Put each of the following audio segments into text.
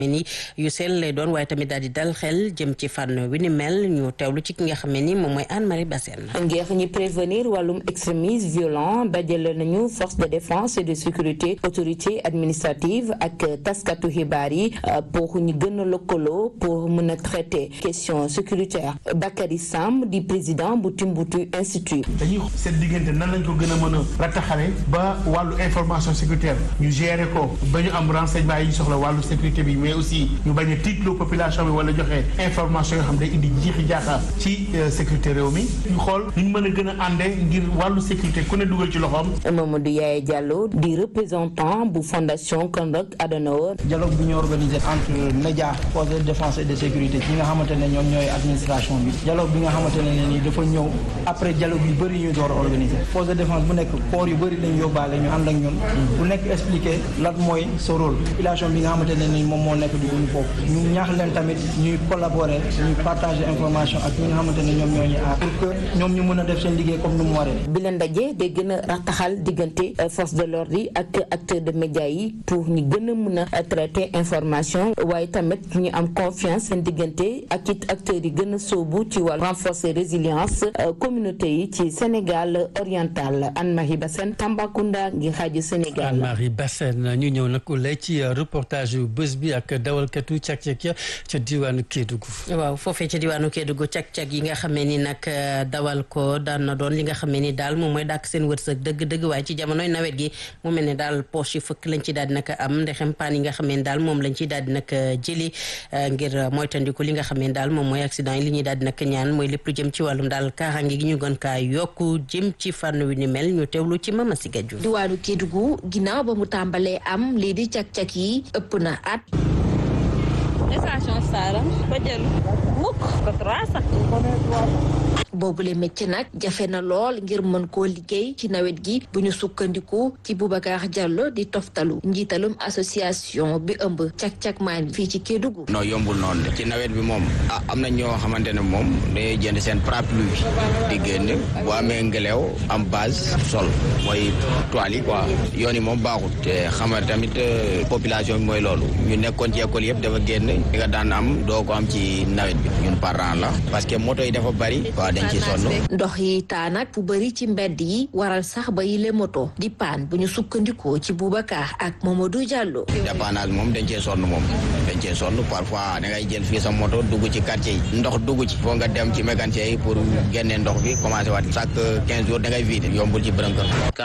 ni yu sell lay doon waaye tamit daal di dal xel jëm ci fànn wi ni mel ñu teewlu ci ki nga xam ne ni moom mooy Anne-Marie Bassène. ngir ñu prévenir wàllum extrémisme violent dajale nañu force de défense et de sécurité autorité administrative ak taskatu xibaar yi pour ñu gën a lëkkaloo pour mën a traiter question sécuritaire. Bakary Samb di président bu Timbuktu Institute. dañuy seet diggante nan lañ ko gën a mën a rattaxale ba wàllu information sécuritaire ñu gérer ko ba ñu am renseignement yi ñu soxla wàllu sécurité bi mais aussi ñu bañ a tiitloo population bi wala joxe information yoo xam day indi jiixi jaaxa ci sécurité réew mi ñu xool ñu mën a gën a àndee ngir wàllu sécurité ku ne dugal ci loxoom. Mamadou Yaye Diallo di représentant bu fondation Konrad Adenauer. dialogue bi ñu organisé entre médias forces de défense et de sécurité ñi nga xamante ne ñoom ñooy administration bi dialogue bi nga xamante ne nii dafa ñëw après dialogue yu bëri ñu door a organisé force de défense bu nekk corps yu bëri lañ yóbbaale ñu ànd ak ñun bu nekk expliqué lan mooy sa rôle population bi nga xamante ne nii moom moo nekk dugg foofu ñu ñaax leen tamit ñuy collaborer ñuy partager information ak ñi nga xamante ne ñoom ñoo ñu aar pour que ñoom ñu mën a def seen liggéey comme nu mu waree. bi leen ndaje day gën a rattaxal diggante force de l'ordre yi ak acteurs de médias yi pour ñu gën a mën a traiter information waaye tamit ñu am confiance seen diggante ak it acteurs yi gën a sóobu ci wàllu renforcer résilience communauté yi ci Sénégal oriental. Anne-Marie Bassène Tambacounda ngi xaaju Sénégal. Anne-Marie Bassène ñu ñëw nag lay ci reportage yu bés bi ak dawalkatu càq-càq ya ca diwaanu Kédougou. waaw foofee ca diwaanu Kédougou càq-càq yi nga xamee ni nag dawal ko daan na doon li nga xamee ni daal moom mooy dàkk seen wërsëg dëgg-dëgg waaye ci jamonoy nawet gi mu mel ne daal poche yi fëkk lañ ci daal di nag am ndexem paan yi nga xamee ni daal moom lañ ciy daal di nag jëli ngir moytandiku li nga xamee ni daal moom mooy accident yi li ñuy daal di nag ñaan mooy lépp lu jëm ci wàllum daal kaaraange gi ñu gën kaa yokku jëm ci fànn wi ni mel ñu teewlu ci Mama Siga Diouf. diwaanu Kédougou ginnaaw ba mu tàmbalee am lii di càq-càq yi ëpp na at. boobule métier nag jafe na lool ngir mën koo liggéey ci nawet gi bu ñu sukkandiku ci Boubacar Diallo di toftalu njiitalum association bi ëmb càq-càq maan fii ci Kédougou. non yombul noonu ci nawet bi moom am na ñoo xamante ne moom dañuy jënd seen parapluie di génn bu amee ngelaw am base sol mooy toile yi quoi yoon yi moom baaxul te xamal tamit population bi mooy loolu ñu nekkoon ci école yëpp dafa génn di nga daan am doo ko am ci nawet bi ñun parents la parce que moto yi dafa bari waaw dañ ci sonn. ndox yi taa nag fu bëri ci mbedd yi waral sax ba yile moto di paan bu ñu sukkandikoo ci Boubacar ak Mamadou Diallo. dépannage moom dañ cee sonn moom dañ cee sonn parfois da ngay jël fii sa moto dugg ci quartier yi ndox dugg ci foo nga dem ci mécanicien yi pour génne ndox bi commencé waat chaque 15 jours da ngay vider yombul ci bërëm kër.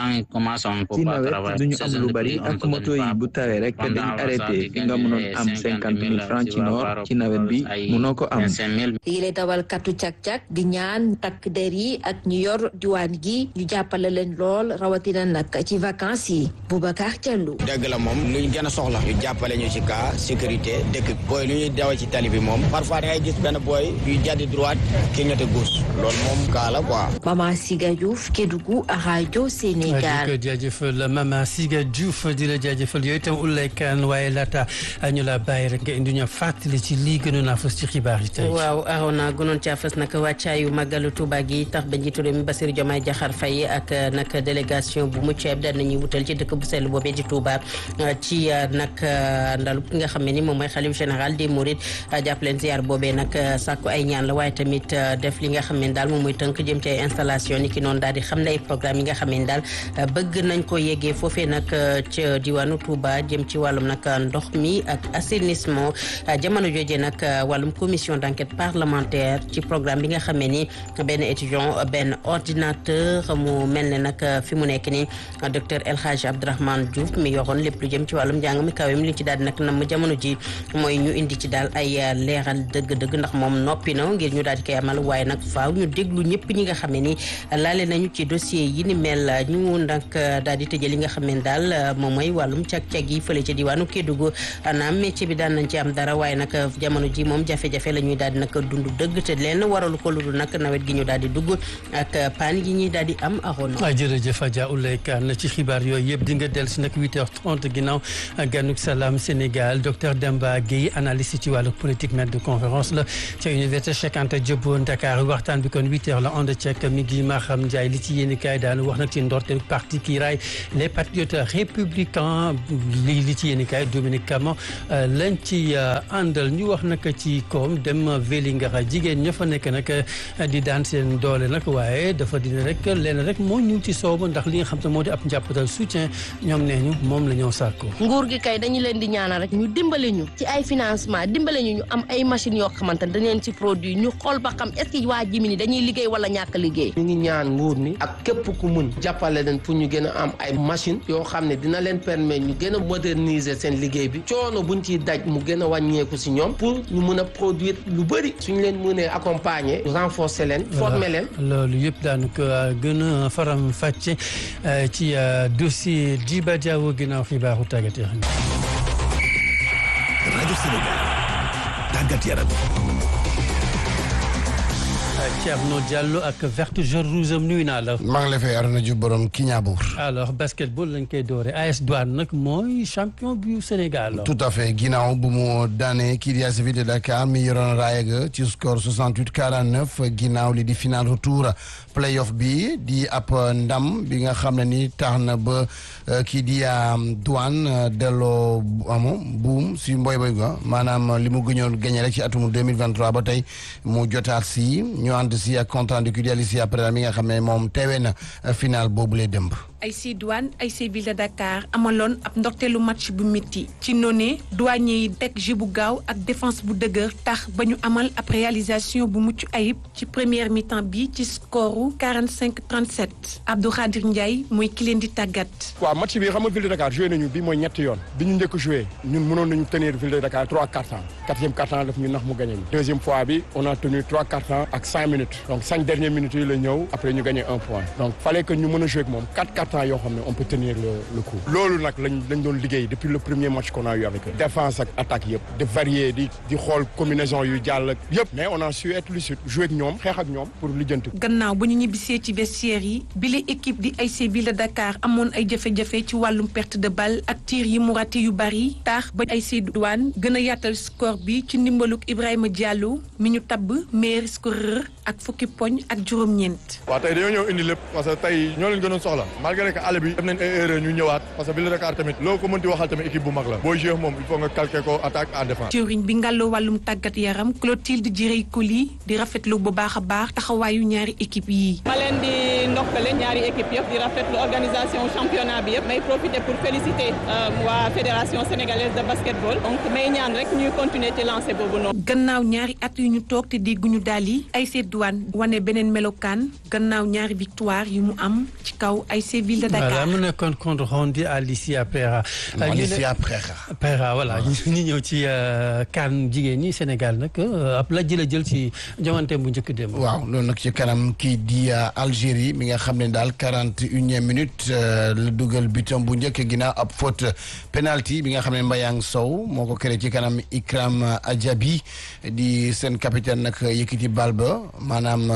ci nawet duñu am lu bari ak moto yi bu tawee rek dañu arrêté fi nga mënoon am 50,000 francs ci noor ci nawet bi mënoo ko am. yile dawalkatu càq-càq di ñaan takk der yi ak ñu yor diwaan gi ñu jàppale leen lool rawatina nag ci vacances yi. Boubacar Diallo. dëgg la moom lu ñu gën a soxla ñu jàppale ñu ci cas sécurité dëkk booy lu ñuy dawal ci tali bi moom parfois da ngay gis benn booy yu jàddi droite ki ñetti gauche loolu moom cas la quoi. Mama Siga Diouf Kédougou rajo Sénégal. di ko jaajëfal Mama Siga Diouf di la jaajëfal yooyu itam Oulaye Kane waaye laata ñu la bàyyi rek nga indi ñu fàttali ci lii gënoon a fës ci xibaar yi tey. waaw Arona gënoon caa fës nag wàccaayu màggalu Touba gi tax ba njiitu réew mi Bassirou Diomaye Diakhar Faye ak nag délégation bu mucc ayib daan nañuy wutal ci dëkk bu sell boobee di Touba ci nag ndalu ki nga xam ne ni moom mooy xalif général des Mourides jàppaleen ziar boobee nag sàkku ay ñaan la waaye tamit def li nga xam ne daal moom mooy tënk jëm ci ay installation ni ki noonu daal di xam ne ay programme yi nga xam ne daal bëgg nañ ko yeggee foofee nag ca diwaanu Touba jëm ci wàllum nag ndox mi ak assainissement jamono jooje nag wàllum commission d'enquête parlementaire ci programme bi nga xam ne ni benn étudiant benn ordinateur mu mel ne nag fi mu nekk ni docteur El Hadj Abdourahmane Diouf mi yoroon lépp lu jëm ci wàllum njàng mi kawe mi li ci daal di nag nam jamono ji mooy ñu indi ci daal ay leeral dëgg-dëgg ndax moom noppi na ngir ñu daal di koy amal waaye nag faaw ñu déglu ñëpp ñi nga xam ne ni laale nañu ci dossier yi ni mel ñu nag daal di tëjee li nga xam ne daal moom mooy wàllum cag-cag yi fële ci diwaanu Kédougou naam métier bi daan nañ ci am daal dara waaye nag jamono ji moom jafe-jafe la ñuy daal di nag dund dëgg te leen waralu ko lu dul nag nawet gi ñu daal di dugg ak paan yi ñuy daal di am aroon. jërëjëf Adja Oulaye Kane ci xibaar yooyu yëpp di nga dellu si nag 8h30 ginnaaw ganuk Salam Sénégal docteur Demba Gueye analyste ci wàllu politique maître de conférence la ca université Cheikh Anta Diop bu Dakar waxtaan bi kon 8h la ànd ceeg mi ngi Maham Ndiaye li ci yéen kaay daanu wax nag ci ndorteel parti kii raay les patriotes républicains li ci yéen kaay Dominique Camon lañ ci àndal ñu wax nag ci koom dem Vélingara jigéen ña fa nekk nag di daan seen doole nag waaye dafa dina rek leen rek moo ñu ci soobu ndax li nga xam te moo di ab njàppatal soutien ñoom nee ñu moom la ñoo sàkku. nguur gi kay dañu leen di ñaanal rek ñu dimbale ñu ci ay financement dimbale ñu am ay machines yoo xamante ne dañ leen ci produit ñu xool ba xam est-ce que waa Jimini dañuy liggéey wala ñàkk liggéey. ñu ngi ñaan nguur mi ak képp ku mun jàppale leen pour ñu gën a am ay machines yoo xam ne dina leen permettre ñu gën a moderniser seen liggéey bi coono buñ ciy daj mu gën a wàññeeku si ñoom pour ñu mun a produire lu bëri suñu leen mënee accompagner renforcer leen former leen. loolu yëpp daanu ko gën a faram fàcce ci dossier Djiba Diawo ginnaaw xibaaru tàggat yaram. rajo Sénégal tàggat yaram. Thierno Diallo ak vert jaune rouge am nuyu naa la. maa ngi lay fay Arona Diouf borom Kiñaabour. alors basketball lañ koy doore AS Douane nag mooy champion bu Sénégal. tout à fait ginnaaw bu mu daanee kii di AS Ville de Dakar mi yoroon raaya ga ci score 68-49 ginnaaw li di final retour playoff bi di ab ndam bi nga xam ne ni tax na ba kii di Douane delloo buum si mboy ga maanaam li mu gëñoon gagné rek ci atum 2023 ba tey mu jotaat si ñu ànd si ak content de kii si après mi nga xam ne moom teewee na final boobu lay dëmb. AS Douane AS Ville de Dakar amaloon ab ndorteelu match bu métti ci noonee douanier yi teg jeu bu gaaw ak défense bu dëgër tax ba ñu amal ab réalisation bu mucc ayib ci première mi-temps bi ci score 45-37 Abdou Khadir Ndiaye mooy ki leen di tàggat. waaw match bi xam nga Ville de Dakar joué nañu bi mooy ñetti yoon bi ñu njëkk joué ñun mënoon nañu tenir Ville de Dakar 3 quarts-temps quatrième quart-temps daf ñu nax mu gagné ñu deuxième fois bi on a tenu 3 quarts-temps ak 5 minutes donc 5 dernières minutes yi la ñëw après ñu gagné 1 point donc fallait que ñu mën a joué ak moom 4 quarts-temps yoo xam ne on peut tenir le coup loolu nag lañ doon liggéey depuis le premier match qu'on a eu avec eux défense ak attaque yëpp de varier di xool combinaison yu jàll ak yëpp mais on a su être lucide jouer ak ñoom xeex ak ñoom pour lijjanti. gannaaw ba ñu ñibbisee ci vestiaire yi bile équipe di AS Ville de Dakar amoon ay jafe-jafe ci wàllum perte de balle ak tir yi mu raté yu bari tax ba AS Douane gën a yaatal score bi ci ndimbaluk Ibrahima Diallo mi ñu tabb meilleur scoreur ak fukki poñ ak juróom-ñeent. waaw tey dañoo ñëw indi lépp parce que tey ñoo leen gënoon soxla malgré que àll bi def nañ ay erreur ñu ñëwaat parce que Ville de Dakar tamit loo ko mënti waxal tamit équipe bu mag la booy jouer moom il faut nga calquer ko attaque en défense. jëwriñ bi ngàlloo wàllum tàggat yaram Clotilde Direy Coly di rafetlu bu baax a baax taxawaayu ñaari équipe yi. ma leen di ndokkale ñaari équipe yëpp di rafetlu organisation championnat bi yëpp may profiter pour féliciter waa fédération sénégalaise de basketball donc may ñaan rek ñuy continuer ci lancer boobu noonu. gannaaw ñaari at yu ñu toog te dégguñu daal yi AS Douane wane beneen melokaan gannaaw ñaari victoire yu mu am ci kaw AS Ville de Dakar. voilà mu nekkoon compte rendu Alicia Pereira. Alicia Pereira voilà ñu ñëw ci CAN jigéen ñi Sénégal nag ab la jël ci joŋante bu njëkk dem. waaw loolu nag ci kanam kii di Algérie mi nga xam ne daal 41e minute la dugal butam bu njëkk ginnaaw ab faute penalty bi nga xam ne Mbayang Sow moo ko créé ci kanam Ikram Adjabi di seen capitaine nag yëkkati bal ba maanaam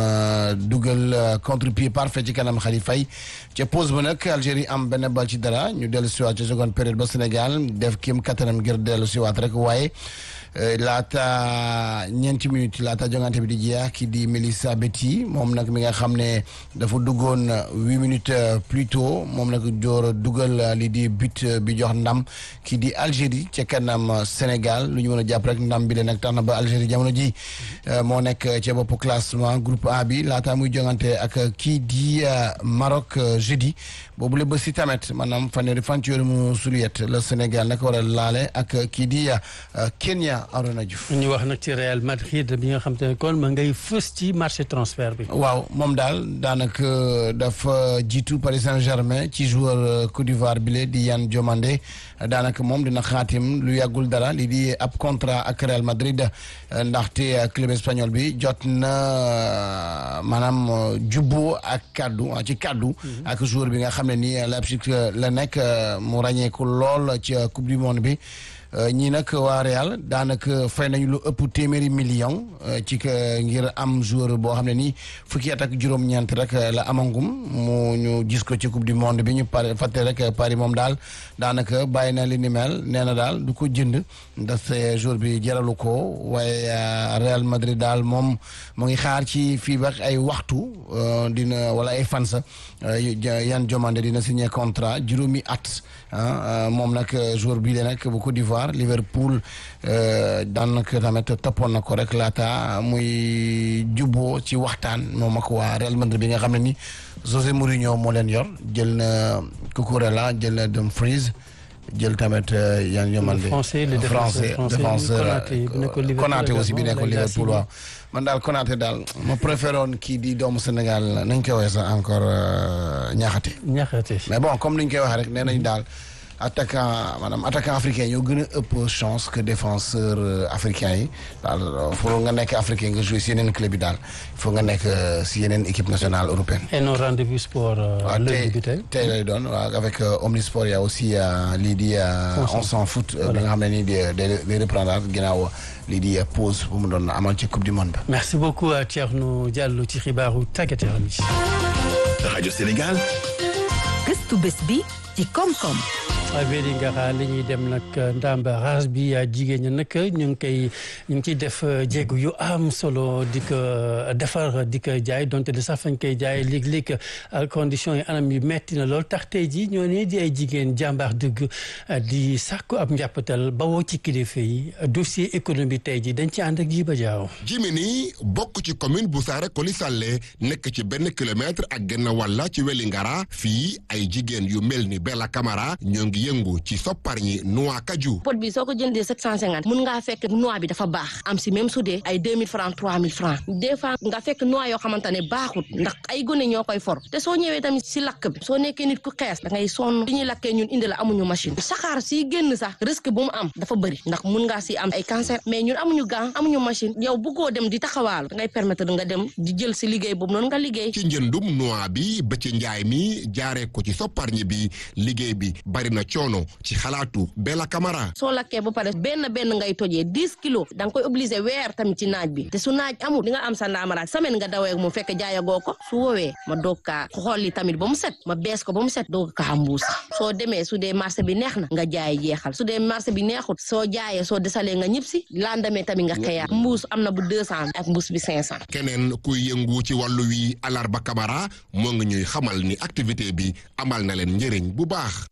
dugal contre-pied parfait ci kanam Khady Faye ca pause ba nag Algérie am benn bal ci dara ñu dellu siwaat ci seconde période ba Sénégal def kim kattanam ngir dellu siwaat rek waaye laata ñeenti minutes laata jongante bi di jeex ki di Melissa Betty moom nag mi nga xam ne dafa duggoon 8 minutes plus tôt moom nag joor dugal li di but bi jox ndam ki di Algérie ca kanam Sénégal lu ñu mën a jàpp rek ndam bi la nag tax na ba Algérie jamono ji moo nekk ca bopp classement groupe A bi laata muy jongante ak kii di Maroc jeudi boobu la ba si tamit maanaam fanweeri fan ci mu suliyet le Sénégal nag war a laale ak kii di Kenya. Arona Diouf ñu wax nag ci Real Madrid bi nga xam te ne kon ma ngay fës ci marché transfert bi. waaw moom daal daanaka dafa jiitu Paris Saint-Germain ci joueur Côte d'Ivoire bile di Yan Diomandé daanaka moom dina xaatim lu yàggul dara li di ab contrat ak Real Madrid ndaxte club espagnol bi jot na maanaam jubbo ak kaddu ci kaddu. ak joueur bi nga xam ne ni Leipzig la nekk mu ràññeeku lool ci coupe du monde bi. ñii nag waa Real daanaka fay nañu lu ëpp téeméeri million ci ngir am joueur boo xam ne nii fukki at ak juróom-ñeent rek la amangum mu ñu gis ko ci coupe du monde bi ñu pare fàtte rek Paris moom daal daanaka bàyyi na li ni mel nee na daal du ko jënd ndax joueur bi jaralu ko waaye Real Madrid daal moom mu ngi xaar ci fii ba ay waxtu dina wala ay fans Yan Diomandé dina signé contrat juróomi at moom nag joueur bii de nag bu Côte d'Ivoire Liverpool daanaka tamit toppoon na ko rek laata muy jubboo ci waxtaan moom ak waa Real Madrid bi nga xam ne ni José Mourinho moo leen yor jël na Cucurella jël na Dumfries jël tamit Yan Diomandé français défenseur Konaté aussi bi nekk Liverpool waaw man daal Konaté daal ma préféré woon kii di doomu Sénégal nañ koy waxee sax encore Niakhaté mais bon comme ni ñu koy waxee rek nee nañ daal attaquant africain ñoo gën a ëpp chance que défenseur africain yi daal pour nga nekk africain nga jouer si yeneen club yi daal il faut nga nekk si yeneen équipe nationale européenne. et nos rendez-vous sport. tey lay doon waaw avec Omnisport y a aussi lii di on s'en fout bi nga xam ne nii day reprendre ginnaaw lii di pause bu mu doon amal ci coupe du monde. merci beaucoup Thierno Diallo ci xibaaru tàggat yaram yi. rajo Sénégal. gëstu bés bi ci koom-koom. Wéli Ngara li ñuy dem nag ndàmbaras bi jigéen ñi nag ñu ngi ciy def jéego yu am solo di ko defar di ko jaay donte de sax fañ koy jaay léeg-léeg conditions yi anam yu metti na lool tax tey ji ñoo ne di ay jigéen jàmbaar dëgg di sàkku ab njàppatal bawoo ci kilifa yi dossier économie tey ji dañ ci ànd ak Jiba Jaaw. Jimini bokk ci commune bu Saare Koli Sàlle nekk ci benn kilomètre ak genn wàlla ci Wéli Ngara fii ay jigéen yu mel ni Bella Camara ñoo ngi yëngu ci sopparñi noix kaju. pot bi soo ko jëndee 750 mun ngaa fekk noix bi dafa baax am si même su dee ay 2000 francs 3000 francs des fois nga fekk noix yoo xamante ne baaxut ndax ay gone ñoo koy for te soo ñëwee tamit si lakk bi soo nekkee nit ku xees da ngay sonn li ñuy lakkee ñun indi la amuñu machine saxaar si génn sax risque bu mu am dafa bëri ndax mun ngaa si am ay cancer mais ñun amuñu gant amuñu machine yow bëggoo dem di taxawaalu da ngay permettre nga dem di jël si liggéey boobu noonu nga liggéey. ci njëndum noix bi ba ci njaay mi jaaree ko ci sopparñi bi liggéey bi bari na coono ci xalaatu Bella Camara. soo lakkee ba pare benn ngay tojee 10 kilos da nga koy obligé weer tamit ci naaj bi te su naaj amul di nga am sa ndaamaraaj semaine nga dawee mu fekk jaayagoo ko su woowee ma doog kaa xolli tamit ba mu set ma bees ko ba mu set doog kaa mbuus soo demee su dee marché bi neex na nga jaay jeexal su dee marché bi neexut soo jaayee soo desalee nga ñib si lendemain tamit nga xëyaat mbuus am na bu 200 ak mbuus bi 500. keneen kuy yëngu ci wàllu wi Alarba Camara moo ngi ñuy xamal ni activité bi amal na leen njëriñ bu baax.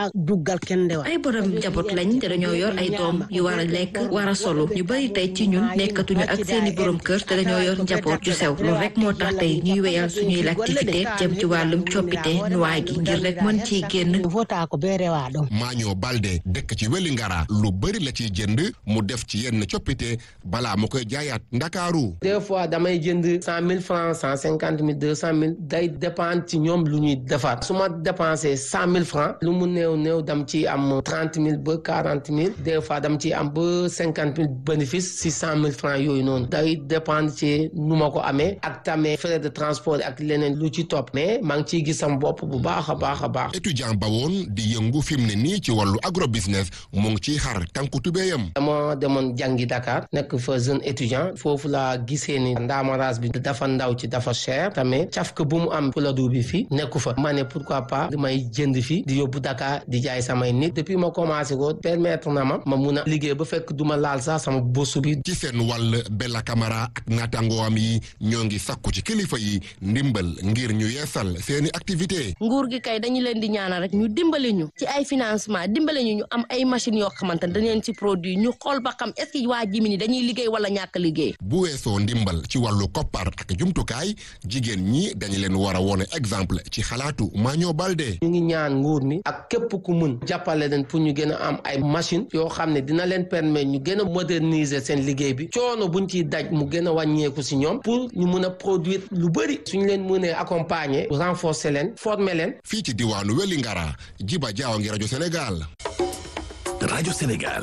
ay borom njaboot lañ te dañoo yor ay doom yu war a lekk war a solo ñu bari tey ci ñun nekkatuñu ak seeni borom kër te dañoo yor njaboot ju sew loolu rek moo tax tey ñuy wéyal suñuy activité jëm ci wàllum coppite nuwaay gi ngir rek mën ciy génn. Maañoo Balde dëkk ci Wéli Ngara lu bari la ciy jënd mu def ci yenn coppite balaa mu koy jaayaat Ndakaaru. des fois damay jënd 100 000 francs 150 000 200 000 day dépendre ci ñoom lu ñuy defar su ma dépensé 100 000 francs lu mu néew dam ci am 30 000 ba 40 000 des fois dam ci am ba 50 000 bénéfice si 100 000 francs yooyu noonu day dépendre ci nu ma ko amee ak tamit frais de transport ak leneen lu ci topp mais maa ngi ciy gis sama bopp bu baax a baax a baax. étudiant ba woon di yëngu fi mu ne nii ci wàllu agro business mu ngi ciy xar tànku tubéyam. dama demoon jàngi Dakar nekk fa jeune étudiant foofu laa gisee ni ndaamaraas bi dafa ndaw ci dafa cher tamit cafka bu mu am produit bi fii nekku fa ma ne pourquoi pas may jënd fi di yóbbu Dakar di jaay samay nit depuis ma commencé ko permettre na ma mun a liggéey ba fekk duma laal sax sama bosu bi. ci seen wàll Bella Camara ak naataangoom yi ñoo ngi sakku ci kilifa yi ndimbal ngir ñu yeesal seeni activité. nguur gi kay dañu leen di ñaanal rek ñu dimbale ñu ci ay financement dimbale ñu am ay machines yoo xamante ne dañ leen ci produit ñu xool ba xam est-ce que waa Jimini dañuy liggéey wala ñàkk liggéey. bu weesoo ndimbal ci wàllu koppar ak jumtukaay jigéen ñi dañu leen war a wone exemple ci xalaatu Maañoo Balde. ñu ngi ñaan nguur mi ak képp ku mun jàppale leen pour ñu gën a am ay machine yoo xam ne dina leen permettre ñu gën a moderniser seen liggéey bi coono buñ ciy daj mu gën a wàññeeku si ñoom pour ñu mun a produire lu bëri suñu leen mënee accompagner renforcer leen former leen. fii ci diwaanu Wéli Ngara Jiba Jaaw ngi rajo Sénégal. rajo Sénégal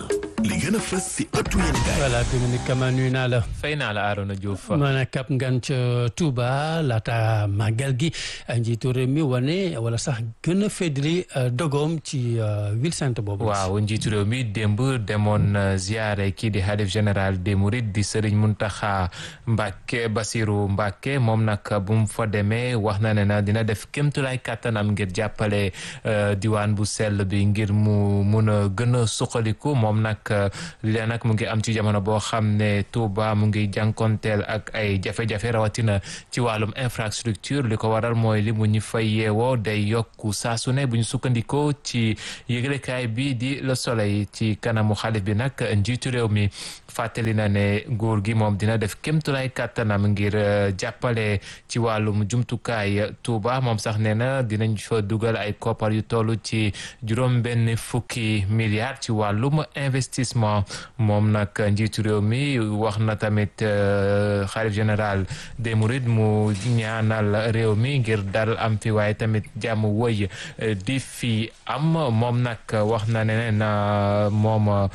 li gën a fës si ëttu yéenekaay. voilà Dominique Kama nuyu naa la. fay naa la Arona Diouf. maanaam kap ngan ca Touba laata màggal gi njiitu réew mi wane wala sax gën a fédri dogoom ci ville sainte boobu. waaw njiitu réew mi démb demoon ziare kii di xalif général des Mourides di Serigne Mountakha Mbacké Bassirou Mbacké moom nag bu mu fa demee wax na ne na dina def kéemtulaay kàttanam ngir jàppale diwaan bu sell bi ngir mu mun a gën a suqaliku moom nag li leen nag mu ngi am ci jamono boo xam ne Touba mu ngi jànkonteel ak ay jafe-jafe rawatina ci wàllum infrastructure li ko waral mooy li mu ñu fay yeewoo day yokku saa su ne bu ñu sukkandikoo ci yëglekaay bi di Le Soleil ci kanamu xalif bi nag njiitu réew mi fàttali na ne nguur gi moom dina def kémtulaay kàttanam ngir jàppale ci wàllum jumtukaay Touba moom sax nee na dinañ fa dugal ay koppar yu toll ci juróom-benn fukki milliards ci wàllum investissement moom nag njiitu réew mi wax na tamit xalif général des Mourides mu ñaanal réew mi ngir dal am fi waaye tamit jàmm wëy di fi am moom nag wax na ne na moom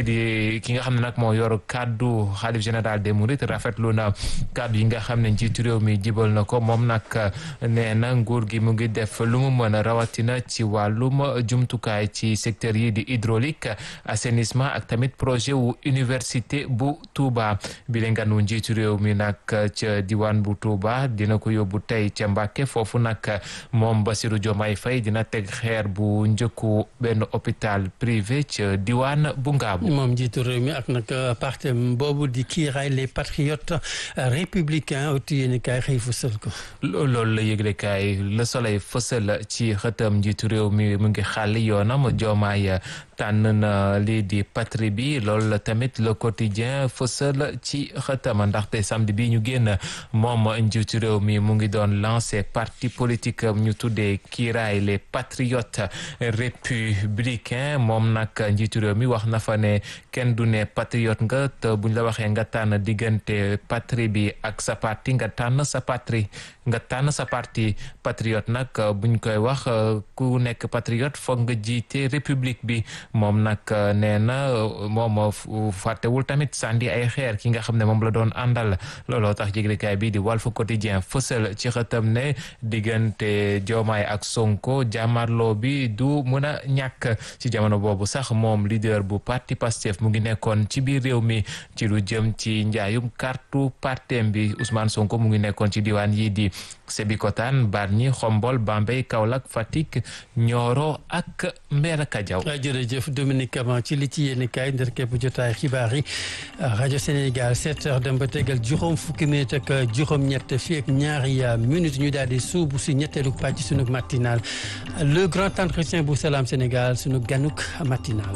ki nga xam ne nag moo yor kàddu xalif général des Mourides rafetlu na kàddu yi nga xam ne njiitu réew mi jibal na ko moom nag nee na nguur gi mu ngi def lu mu mën a rawatina ci wàllum jumtukaay ci secteur yi di hydraulique assainissement ak tamit projet wu université bu Touba bi la nganu njiitu réew mi nag ca diwaan bu Touba dina ko yóbbu tey ca Mbàkke foofu nag moom Bassirou Diomaye Faye dina teg xeer bu njëkku benn hôpital privé ca diwaan bu Ngaabu. moom njiitu réew mi ak nag parti boobu di kiiraay les patriotes républicains oti yéen kaay xëy fësal ko. loolu la yëgle kaay Le Soleil fësal ci xëtam njiitu réew mi mu ngi xàll yoonam Diomaye tànn na lii di patrie bi loolu la tamit Le Quotidien fësal ci xëtam ndaxte samedi bi ñu génn moom njiitu réew mi mu ngi doon lancé parti politique ñu tuddee kiiraay les patriotes républicains moom nag njiitu réew mi wax na fa ne kenn du ne patriote nga te buñ la waxee nga tànn diggante patrie bi ak sa parti nga tànn sa patrie nga tànn sa parti patriote nag buñ koy wax ku nekk patriote foog nga jiite république bi moom nag nee na moom fàttewul tamit sànni ay xeer ki nga xam ne moom la doon àndal looloo tax jéglekaay bi di Walf Quotidien fësal ci xëtam ne diggante Diomaye ak Sonko jàmmarloo bi du mën a ñàkk ci jamono boobu sax moom leader bu parti Pastef mu ngi nekkoon ci biir réew mi ci lu jëm ci njaayum kartu partem bi Ousmane Sonko mu ngi nekkoon ci diwaan yi di Sébikotane Bargny Xombol Bambey Kaolack Fatick Nioro ak Mbera Kadiaw. jërëjëf Dominique Kama ci li ci yéen kaay ndar képp jotaay xibaar yi rajo Sénégal 7h dem ba tegal juróom fukki minute ak juróom-ñett fii ak ñaari minute ñu daal di suubu si ñetteelu pàcc sunu matinal le grand entretien bu Salam Sénégal sunu ganuk matinal.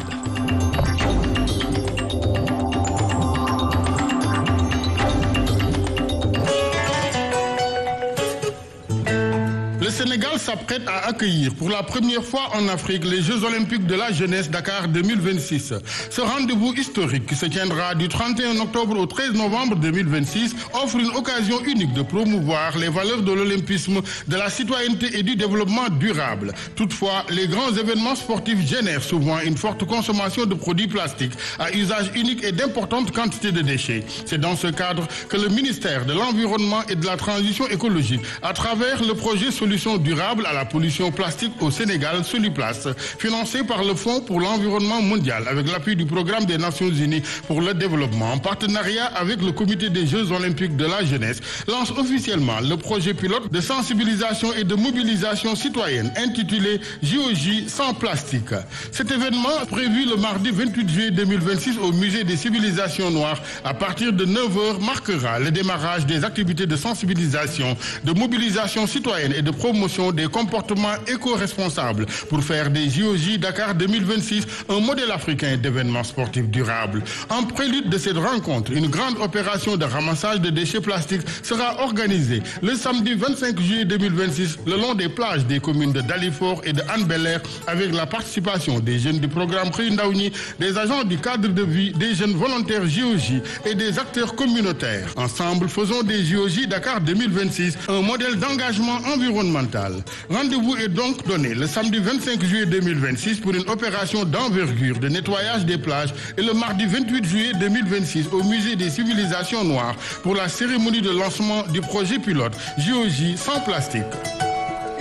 Le Sénégal s'apprête à accueillir pour la première fois en Afrique les Jeux Olympiques de la jeunesse Dakar 2026. Ce rendez-vous historique qui se tiendra du 31 octobre au 13 novembre 2026 offre une occasion unique de promouvoir les valeurs de l'olympisme, de la citoyenneté et du développement durable. Toutefois, les grands événements sportifs génèrent souvent une forte consommation de produits plastiques à usage unique et d'importantes quantités de déchets. C'est dans ce cadre que le ministère de l'Environnement et de la Transition écologique, à travers le projet Solutions durables à la pollution plastique au Sénégal, Soliplace, financé par le Fonds pour l'environnement mondial avec l'appui du Programme des Nations Unies pour le développement, en partenariat avec le Comité des Jeux Olympiques de la jeunesse, lance officiellement le projet pilote de sensibilisation et de mobilisation citoyenne intitulé JOJ sans plastique. Cet événement, prévu le mardi 28 juillet 2026 au Musée des civilisations noires, à partir de 9h, marquera le démarrage des activités de sensibilisation, de mobilisation citoyenne et de promotion des comportements éco-responsables pour faire des JOJ Dakar 2026 un modèle africain d'événements sportifs durables. En prélude de cette rencontre, une grande opération de ramassage de déchets plastiques sera organisée le samedi 25 juillet 2026 le long des plages des communes de Dalifort et de Hann Bel-Air avec la participation des jeunes du programme Xëyu Ndaw ñi, des agents du cadre de vie, des jeunes volontaires JOJ et des acteurs communautaires. Ensemble, faisons des JOJ Dakar 2026 un modèle d'engagement environnemental, Sénégal. Rendez-vous est donc donné le samedi 25 juillet 2026 pour une opération d'envergure de nettoyage des plages et le mardi 28 juillet 2026 au musée des civilisations noires pour la cérémonie de lancement du projet pilote JOJ sans plastique.